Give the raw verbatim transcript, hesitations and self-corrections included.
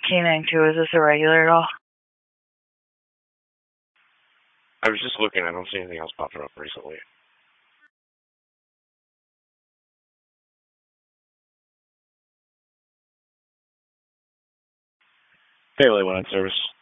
Canine two, is this a regular at all? I was just looking. I don't see anything else popping up recently. Family one on service.